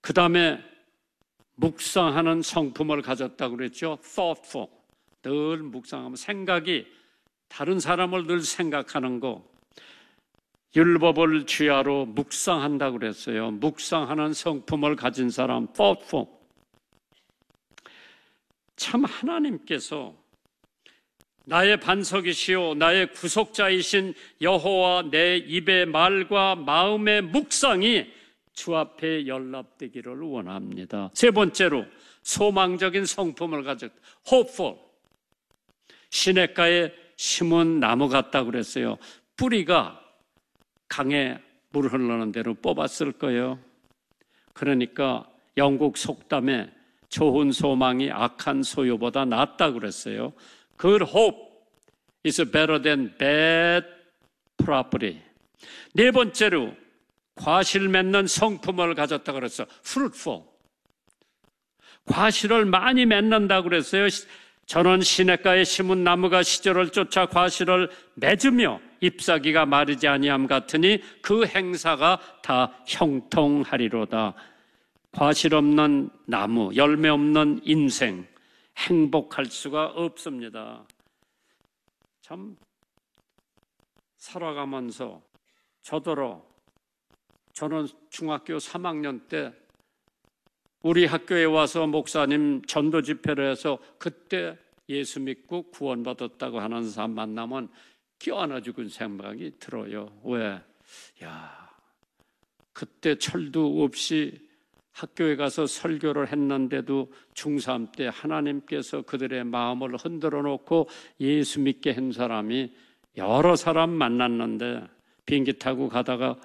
그 다음에 묵상하는 성품을 가졌다고 그랬죠. thoughtful. 늘 묵상하면 생각이 다른 사람을 늘 생각하는 거. 율법을 주야로 묵상한다고 그랬어요. 묵상하는 성품을 가진 사람, thoughtful. 참 하나님께서 나의 반석이시오 나의 구속자이신 여호와 내 입의 말과 마음의 묵상이 주 앞에 연락되기를 원합니다. 세 번째로 소망적인 성품을 가졌다. hopeful. 시냇가에 심은 나무 같다고 그랬어요. 뿌리가 강에 물 흐르는 대로 뽑았을 거예요. 그러니까 영국 속담에 좋은 소망이 악한 소유보다 낫다고 그랬어요. Good hope is better than bad property. 네 번째로 과실 맺는 성품을 가졌다고 그랬어요. fruitful. 과실을 많이 맺는다고 그랬어요. 저는 시냇가에 심은 나무가 시절을 쫓아 과실을 맺으며 잎사귀가 마르지 아니함 같으니 그 행사가 다 형통하리로다. 과실 없는 나무, 열매 없는 인생, 행복할 수가 없습니다. 참 살아가면서 저는 중학교 3학년 때 우리 학교에 와서 목사님 전도 집회를 해서 그때 예수 믿고 구원받았다고 하는 사람 만나면 껴안아 주는 생각이 들어요. 왜? 그때 철도 없이 학교에 가서 설교를 했는데도 중3 때 하나님께서 그들의 마음을 흔들어 놓고 예수 믿게 한 사람이 여러 사람 만났는데 비행기 타고 가다가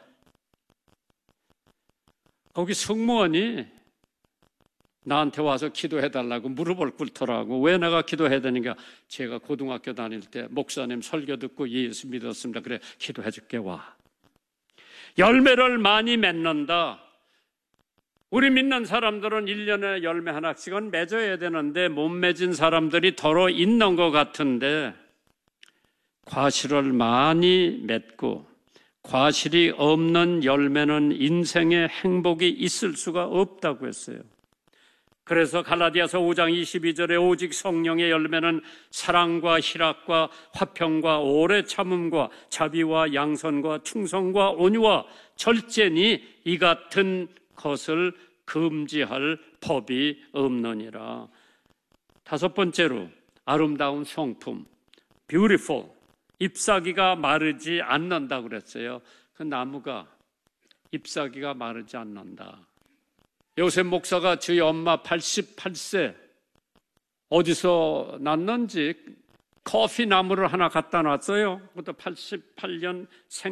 거기 승무원이 나한테 와서 기도해달라고 무릎을 꿇더라고. 왜 내가 기도해야 되는가? 제가 고등학교 다닐 때 목사님 설교 듣고 예수 믿었습니다. 그래, 기도해줄게 와. 열매를 많이 맺는다. 우리 믿는 사람들은 1년에 열매 하나씩은 맺어야 되는데 못 맺은 사람들이 더러 있는 것 같은데 과실을 많이 맺고 과실이 없는 열매는 인생에 행복이 있을 수가 없다고 했어요. 그래서 갈라디아서 5장 22절에 오직 성령의 열매는 사랑과 희락과 화평과 오래 참음과 자비와 양선과 충성과 온유와 절제니 이 같은 것을 금지할 법이 없느니라. 다섯 번째로 아름다운 성품, beautiful. 잎사귀가 마르지 않는다고 그랬어요. 그 나무가 잎사귀가 마르지 않는다. 요셉 목사가 저희 엄마 88세 어디서 났는지 커피 나무를 하나 갖다 놨어요. 그것도 88년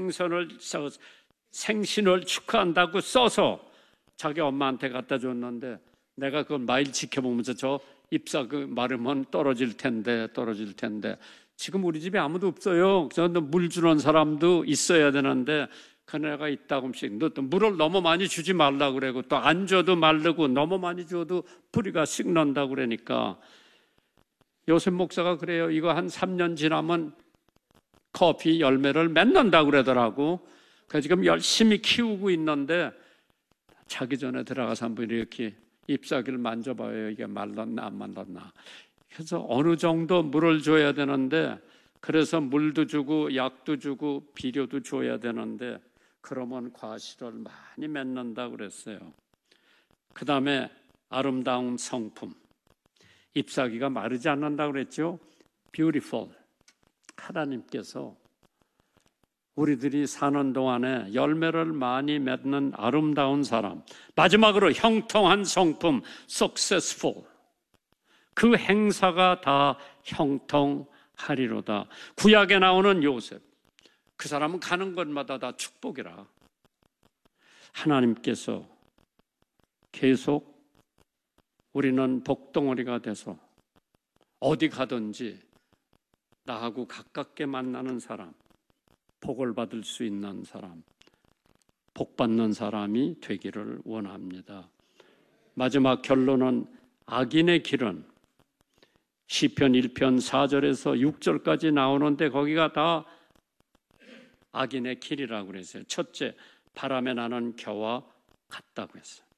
생신을 축하한다고 써서 자기 엄마한테 갖다 줬는데 내가 그걸 매일 지켜보면서 저 잎사귀 마르면 떨어질 텐데 지금 우리 집에 아무도 없어요. 저는 물 주는 사람도 있어야 되는데 그네가 이따금씩 너 또 물을 너무 많이 주지 말라고 그러고 또 안 줘도 마르고 너무 많이 줘도 뿌리가 썩는다고 그러니까 요셉 목사가 그래요. 이거 한 3년 지나면 커피 열매를 맺는다고 그러더라고. 그래서 지금 열심히 키우고 있는데 자기 전에 들어가서 한번 이렇게 잎사귀를 만져봐요. 이게 말랐나 안 말랐나. 그래서 어느 정도 물을 줘야 되는데 그래서 물도 주고 약도 주고 비료도 줘야 되는데 그러면 과실을 많이 맺는다고 그랬어요. 그 다음에 아름다운 성품. 잎사귀가 마르지 않는다고 그랬죠. beautiful. 하나님께서 우리들이 사는 동안에 열매를 많이 맺는 아름다운 사람. 마지막으로 형통한 성품, successful. 그 행사가 다 형통하리로다. 구약에 나오는 요셉. 그 사람은 가는 곳마다 다 축복이라. 하나님께서 계속 우리는 복덩어리가 돼서 어디 가든지 나하고 가깝게 만나는 사람, 복을 받을 수 있는 사람, 복 받는 사람이 되기를 원합니다. 마지막 결론은 악인의 길은 시편 1편 4절에서 6절까지 나오는데 거기가 다 악인의 길이라고 그랬어요. 첫째, 바람에 나는 겨와 같다고 했어요.